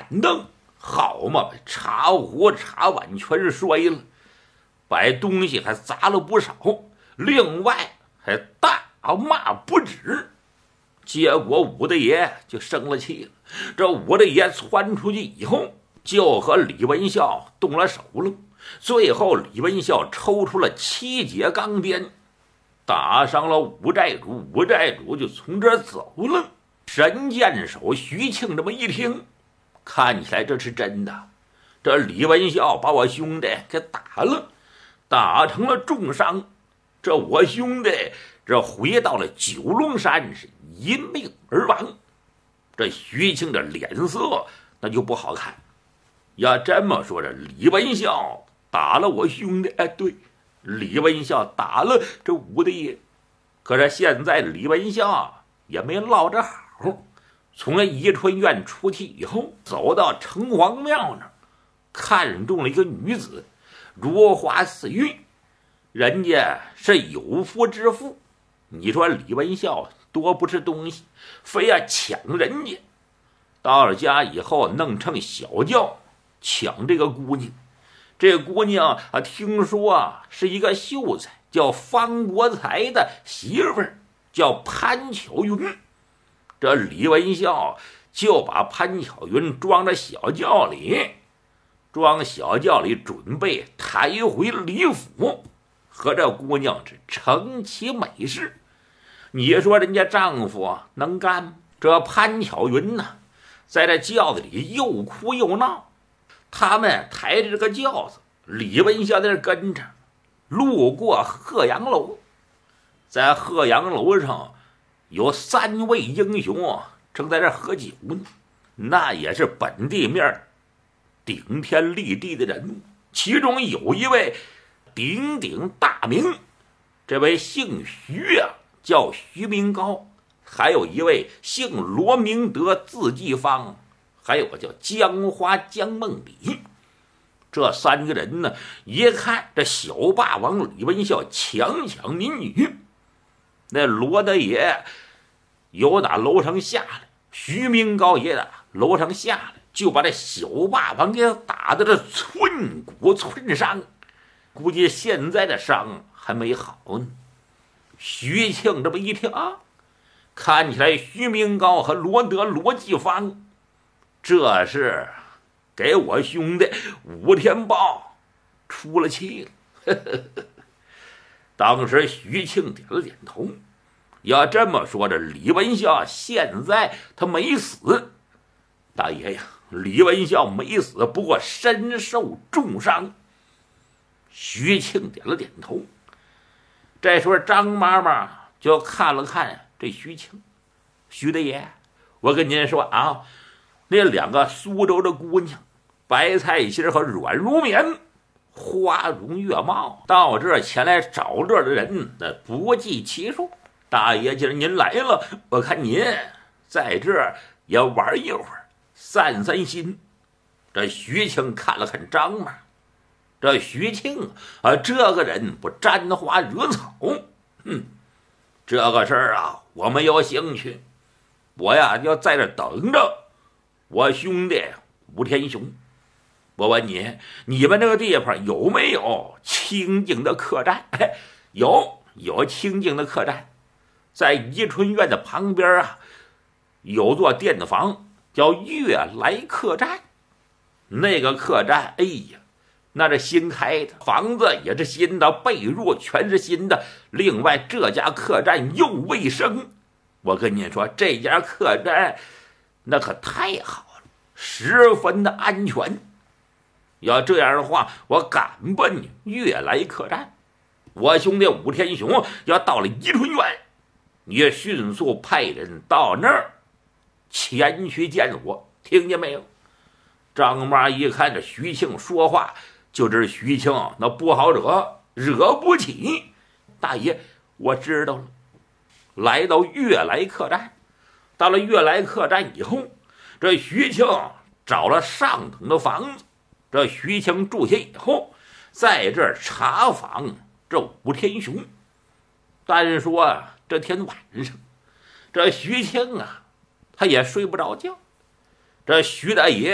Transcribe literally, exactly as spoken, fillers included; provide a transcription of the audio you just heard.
板凳，好嘛，茶壶茶碗全摔了，把东西还砸了不少，另外还大骂不止。结果武大爷就生了气了，这武大爷窜出去以后，就和李文孝动了手了。最后李文孝抽出了七节钢鞭，打伤了武寨主，武寨主就从这儿走了。神箭手徐庆这么一听，看起来这是真的，这李文孝把我兄弟给打了，打成了重伤，这我兄弟这回到了九龙山是因病而亡。这徐庆的脸色那就不好看。要这么说，这李文孝打了我兄弟，哎，对，李文孝打了这武大爷。可是现在李文孝也没落着好，从宜春院出去以后，走到城隍庙那儿，看中了一个女子，如花似玉，人家是有夫之妇。你说李文孝多不是东西，非要抢人家。到了家以后，弄成小轿抢这个姑娘。这姑娘啊，听说啊是一个秀才，叫方国才的媳妇儿，叫潘巧云。这李文孝就把潘巧云装在小轿里，装小轿里，准备抬回李府，和这姑娘是成其美事。你说人家丈夫能干吗？这潘巧云呢，在这轿子里又哭又闹。他们抬着这个轿子，李文孝在这跟着，路过鹤阳楼。在鹤阳楼上有三位英雄正在这喝酒呢，那也是本地面顶天立地的人物。其中有一位鼎鼎大名，这位姓徐啊，叫徐明高；还有一位姓罗明德，字继芳；还有个叫江花江梦里。这三个人呢，一看这小霸王李文孝强抢民女，那罗大爷由打楼上下来，徐明高也打楼上下来，就把这小霸王给打的这寸骨寸伤，估计现在的伤还没好呢。徐庆这么一听啊，看起来徐明高和罗德罗继芳这是给我兄弟武天豹出了气了。当时徐庆点了点头。要这么说，这李文孝现在他没死，大爷呀，李文孝没死，不过身受重伤。徐庆点了点头。这时候张妈妈就看了看这徐庆，徐大爷，我跟您说啊，那两个苏州的姑娘白菜心和软如棉，花容月貌，到这儿前来找乐的人那不计其数。大爷，今儿您来了，我看您在这儿也玩一会儿，散散心。这徐庆看了看张妈，这徐庆啊，这个人不沾花惹草，哼，这个事儿啊，我没有兴趣，我呀要在这等着我兄弟武天雄。我问你，你们这个地方有没有清静的客栈？哎，有，有清静的客栈。在宜春院的旁边啊，有座店房叫悦来客栈。那个客栈，哎呀，那是新开的，房子也是新的，被褥全是新的。另外，这家客栈又卫生。我跟你说，这家客栈那可太好了，十分的安全。要这样的话，我赶奔悦来客栈。我兄弟武天雄要到了宜春院，你迅速派人到那儿前去见我，听见没有？张妈一看这徐庆说话，就知徐庆那不好惹，惹不起。大爷，我知道了。来到悦来客栈，到了悦来客栈以后，这徐庆找了上等的房子。这徐庆住下以后，在这儿查访这武天雄。单说啊，这天晚上，这徐庆啊，他也睡不着觉。这徐大爷